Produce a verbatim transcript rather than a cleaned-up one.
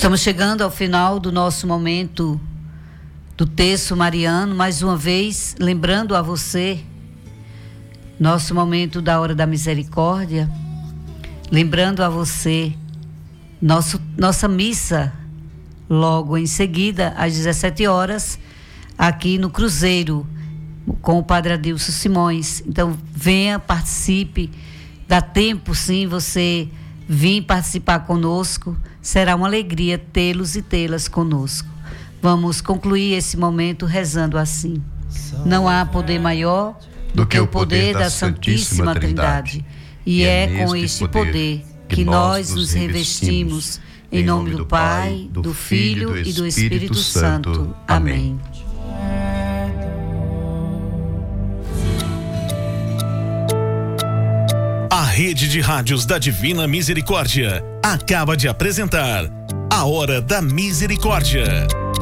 Estamos chegando ao final do nosso momento do Terço Mariano, mais uma vez lembrando a você, nosso momento da Hora da Misericórdia, lembrando a você, nosso, nossa missa, logo em seguida, às dezessete horas, aqui no Cruzeiro, com o Padre Adilson Simões. Então, venha, participe, dá tempo sim você vir participar conosco, será uma alegria tê-los e tê-las conosco. Vamos concluir esse momento rezando assim: não há poder maior do que o poder da Santíssima Trindade, e é com este poder que nós nos revestimos, em nome do Pai, do Filho e do Espírito Santo. Amém. A Rede de Rádios da Divina Misericórdia acaba de apresentar A Hora da Misericórdia.